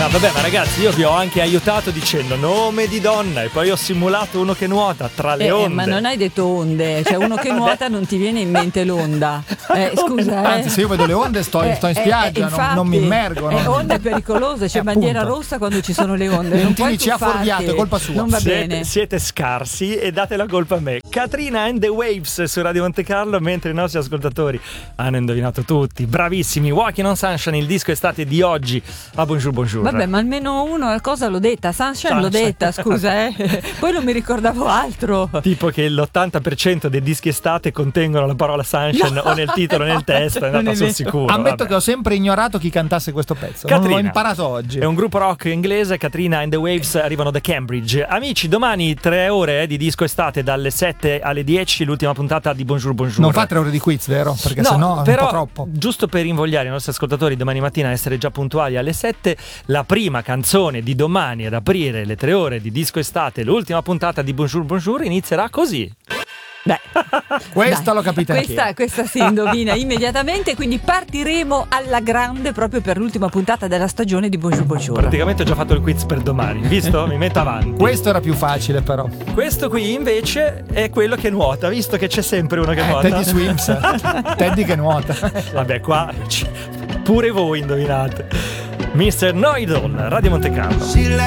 vabbè, ma ragazzi, io vi ho anche aiutato dicendo nome di donna e poi ho simulato uno che nuota tra le onde. Ma non hai detto onde, cioè uno che nuota non ti viene in mente l'onda. Scusa. Anzi, se io vedo le onde sto in spiaggia, infatti, non mi immergo. Onde è pericolosa, c'è bandiera rossa quando ci sono le onde. Lentini ci ha fuorviato, è colpa sua. Non va bene. Siete scarsi e date la colpa a me. Katrina and the Waves su Radio Monte Carlo, mentre i nostri ascoltatori hanno indovinato tutti. Bravissimi. Walking on Sunshine, il disco estate di oggi. Bonjour. Vabbè, ma almeno una cosa l'ho detta. Sunshine l'ho detta, scusa, Poi non mi ricordavo altro. Tipo che l'80% dei dischi estate contengono la parola sunshine o nel titolo o nel testo, è andata sul sicuro. Ammetto che ho sempre ignorato chi cantasse questo pezzo. Katrina, l'ho imparato oggi. È un gruppo rock inglese. Katrina and the Waves arrivano da Cambridge. Amici, domani 3 ore di disco estate dalle 7 alle 10, l'ultima puntata di Bonjour. Non fa 3 ore di quiz, vero? Perché sennò è un po' troppo. Giusto per invogliare i nostri ascoltatori domani mattina a essere già puntuali alle 7, la prima canzone di domani ad aprire le 3 ore di disco estate, l'ultima puntata di Bonjour inizierà così. Beh, questa l'ho capita anch'io. Questa si indovina immediatamente, quindi partiremo alla grande proprio per l'ultima puntata della stagione di Bonjour. Praticamente ho già fatto il quiz per domani, visto? Mi metto avanti. Questo era più facile, però. Questo qui invece è quello che nuota, visto che c'è sempre uno che nuota. Teddy Swims. Teddy che nuota. Vabbè, qua pure voi indovinate. Mr. Noidol, Radio Monte Carlo.